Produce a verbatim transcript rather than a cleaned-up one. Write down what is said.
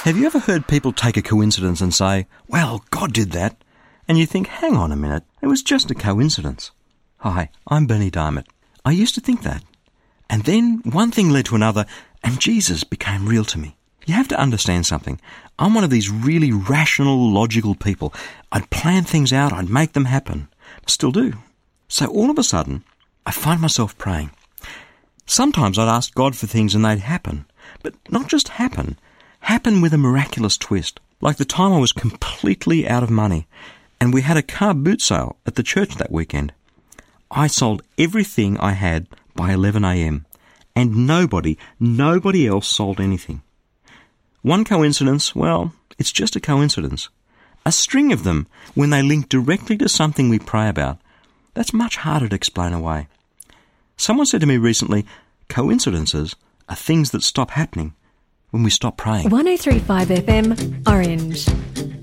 Have you ever heard people take a coincidence and say, well, God did that? And you think, hang on a minute, it was just a coincidence. Hi, I'm Berni Dymet. I used to think that. And then one thing led to another, and Jesus became real to me. You have to understand something. I'm one of these really rational, logical people. I'd plan things out, I'd make them happen. I still do. So all of a sudden, I find myself praying. Sometimes I'd ask God for things and they'd happen. But not just happen, happen with a miraculous twist. Like the time I was completely out of money and we had a car boot sale at the church that weekend. I sold everything I had by eleven a.m. and nobody, nobody else sold anything. One coincidence, well, it's just a coincidence. A string of them, when they link directly to something we pray about, that's much harder to explain away. Someone said to me recently, coincidences are things that stop happening when we stop praying. one oh three point five F M, Orange.